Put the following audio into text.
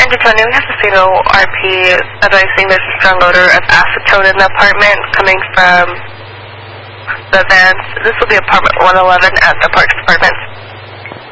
San Antonio, we have a single RP advising there's a strong odor of acetone in the apartment coming from the vents. This will be apartment 111 at the Parks Department.